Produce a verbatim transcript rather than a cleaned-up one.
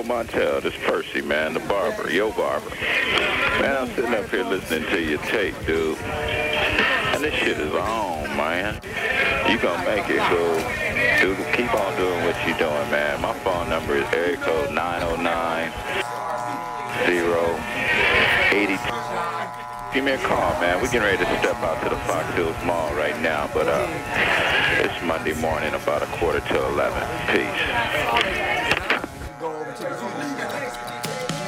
Montel, this Percy, man, the barber, yo barber. Man, I'm sitting up here listening to your tape, dude. And this shit is on, man. You gonna make it, go. Dude, keep on doing what you're doing, man. My phone number is area code nine oh nine, zero, eighty-two. Give me a call, man. We're getting ready to step out to the Fox Hills Mall right now, but uh, it's Monday morning, about a quarter to eleven. Peace.